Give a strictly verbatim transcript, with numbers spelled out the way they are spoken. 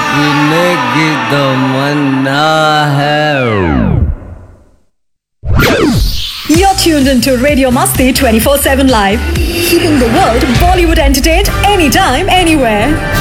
जीने की तमन्ना है। You're tuned into Radio Masti twenty-four seven Live, keeping the world Bollywood entertained anytime, anywhere.